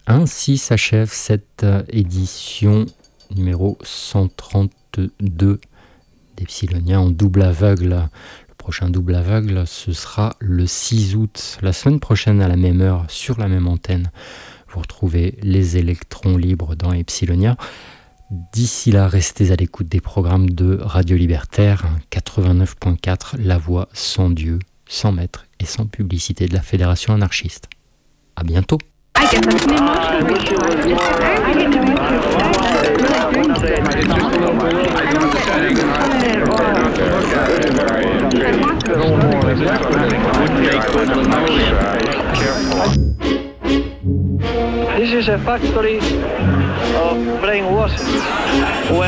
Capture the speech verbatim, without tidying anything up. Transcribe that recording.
Ainsi s'achève cette édition numéro cent trente-deux d'Epsilonia en double aveugle. Le prochain double aveugle, ce sera le six août. La semaine prochaine, à la même heure, sur la même antenne, vous retrouvez les électrons libres dans Epsilonia. D'ici là, restez à l'écoute des programmes de Radio Libertaire, quatre-vingt-neuf point quatre, la voix sans Dieu, sans maître et sans publicité de la Fédération anarchiste. À bientôt. I guess that's an emotional This is a factory of brainwashing.